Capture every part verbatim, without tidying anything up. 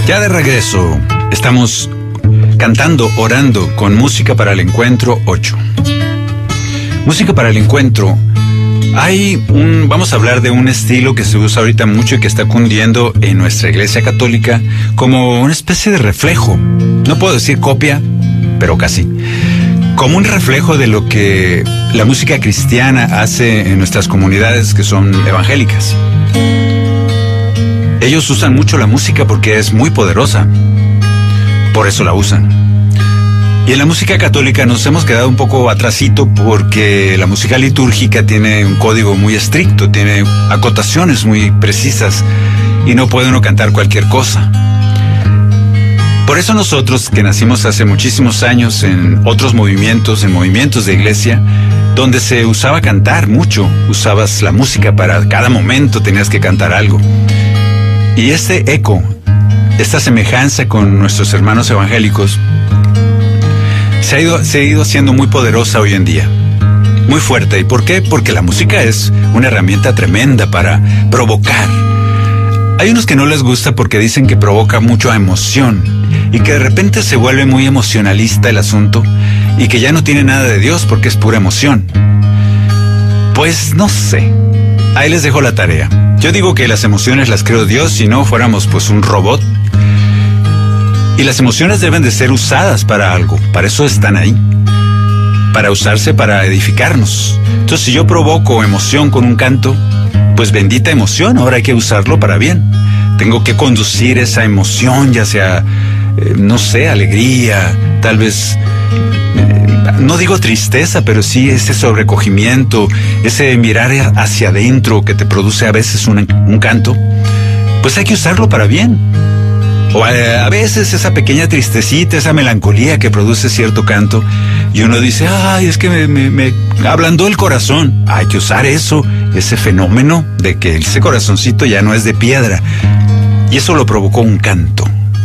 Ya de regreso, estamos cantando, orando con Música para el Encuentro ocho. Música para el Encuentro. Hay un, vamos a hablar de un estilo que se usa ahorita mucho y que está cundiendo en nuestra Iglesia Católica como una especie de reflejo. No puedo decir copia, pero casi. Como un reflejo de lo que la música cristiana hace en nuestras comunidades que son evangélicas. Ellos usan mucho la música porque es muy poderosa. Por eso la usan. Y en la música católica nos hemos quedado un poco atrasito porque la música litúrgica tiene un código muy estricto, tiene acotaciones muy precisas y no puede uno cantar cualquier cosa. Por eso nosotros, que nacimos hace muchísimos años en otros movimientos, en movimientos de iglesia, donde se usaba cantar mucho, usabas la música para cada momento, tenías que cantar algo. Y este eco, esta semejanza con nuestros hermanos evangélicos, se ha ido, se ha ido haciendo muy poderosa hoy en día, muy fuerte. ¿Y por qué? Porque la música es una herramienta tremenda para provocar. Hay unos que no les gusta porque dicen que provoca mucha emoción y que de repente se vuelve muy emocionalista el asunto y que ya no tiene nada de Dios porque es pura emoción. Pues no sé, ahí les dejo la tarea. Yo digo que las emociones las creó Dios, si no fuéramos pues un robot. Y las emociones deben de ser usadas para algo, para eso están ahí, para usarse para edificarnos. Entonces, si yo provoco emoción con un canto, pues bendita emoción, ahora hay que usarlo para bien. Tengo que conducir esa emoción, ya sea, eh, no sé, alegría, tal vez, eh, no digo tristeza, pero sí ese sobrecogimiento, ese mirar hacia adentro que te produce a veces un, un canto, pues hay que usarlo para bien. O a, a veces esa pequeña tristecita, esa melancolía que produce cierto canto, y uno dice, ay, es que me, me, me ablandó el corazón. Hay que usar eso, ese fenómeno de que ese corazoncito ya no es de piedra. Y eso lo provocó un canto.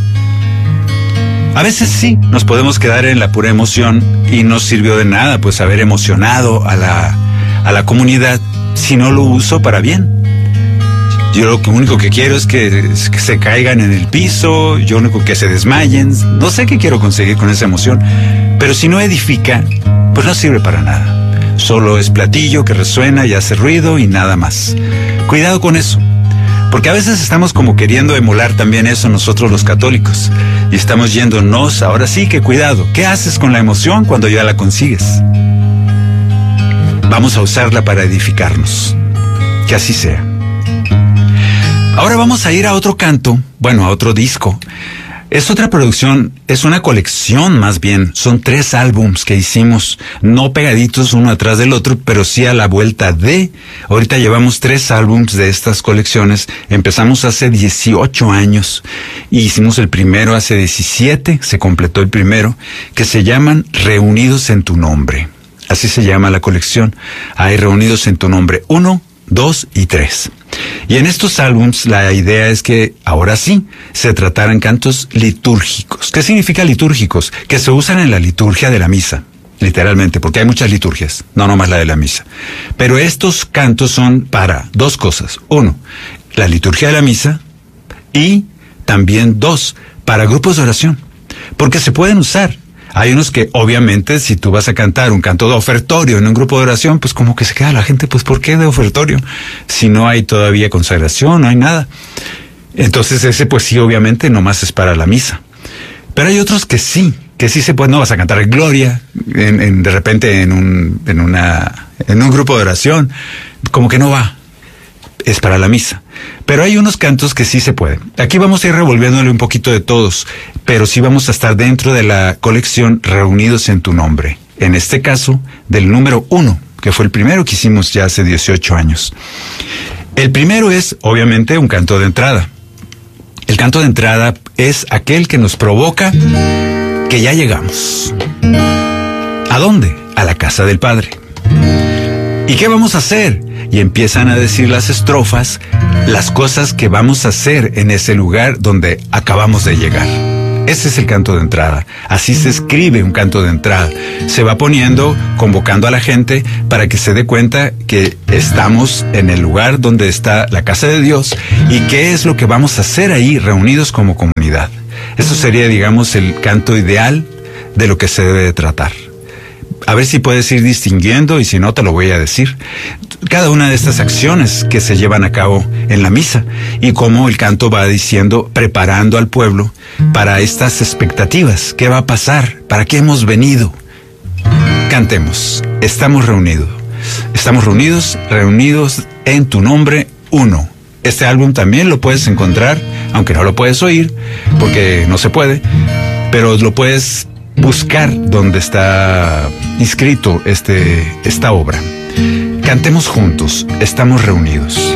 A veces sí, nos podemos quedar en la pura emoción y no sirvió de nada, pues haber emocionado a la, a la comunidad si no lo uso para bien. Yo lo único que quiero es que, es que se caigan en el piso, yo lo único que se desmayen, no sé qué quiero conseguir con esa emoción, pero si no edifica, pues no sirve para nada. Solo es platillo que resuena y hace ruido y nada más. Cuidado con eso, porque a veces estamos como queriendo emular también eso nosotros los católicos, y estamos yéndonos, ahora sí que cuidado, ¿qué haces con la emoción cuando ya la consigues? Vamos a usarla para edificarnos, que así sea. Ahora vamos a ir a otro canto, bueno, a otro disco. Es otra producción, es una colección más bien. Son tres álbums que hicimos, no pegaditos uno atrás del otro, pero sí a la vuelta de. Ahorita llevamos tres álbums de estas colecciones. Empezamos hace dieciocho años y hicimos el primero hace diecisiete, se completó el primero, que se llaman Reunidos en tu Nombre. Así se llama la colección. Hay Reunidos en tu Nombre uno, dos y tres. Y en estos álbums la idea es que ahora sí se trataran cantos litúrgicos. ¿Qué significa litúrgicos? Que se usan en la liturgia de la misa, literalmente, porque hay muchas liturgias, no nomás la de la misa. Pero estos cantos son para dos cosas. Uno, la liturgia de la misa, y también dos, para grupos de oración, porque se pueden usar. Hay unos que, obviamente, si tú vas a cantar un canto de ofertorio en un grupo de oración, pues como que se queda la gente, pues ¿por qué de ofertorio? Si no hay todavía consagración, no hay nada. Entonces ese, pues sí, obviamente, nomás es para la misa. Pero hay otros que sí, que sí se puede, no vas a cantar Gloria, en, en, de repente en un, en una, en un grupo de oración, como que no va. Es para la misa. Pero hay unos cantos que sí se pueden. Aquí vamos a ir revolviéndole un poquito de todos, pero sí vamos a estar dentro de la colección Reunidos en tu Nombre. En este caso, del número uno, que fue el primero que hicimos ya hace dieciocho años. El primero es, obviamente, un canto de entrada. El canto de entrada es aquel que nos provoca que ya llegamos. ¿A dónde? A la casa del Padre. ¿Y qué vamos a hacer? Y empiezan a decir las estrofas, las cosas que vamos a hacer en ese lugar donde acabamos de llegar. Ese es el canto de entrada. Así se escribe un canto de entrada. Se va poniendo, convocando a la gente para que se dé cuenta que estamos en el lugar donde está la casa de Dios y qué es lo que vamos a hacer ahí reunidos como comunidad. Eso sería, digamos, el canto ideal de lo que se debe de tratar. A ver si puedes ir distinguiendo, y si no te lo voy a decir, cada una de estas acciones que se llevan a cabo en la misa y cómo el canto va diciendo, preparando al pueblo para estas expectativas. ¿Qué va a pasar? ¿Para qué hemos venido? Cantemos. Estamos reunidos. Estamos reunidos, reunidos en tu nombre uno. Este álbum también lo puedes encontrar, aunque no lo puedes oír, porque no se puede, pero lo puedes buscar donde está inscrito este, esta obra. Cantemos juntos, estamos reunidos.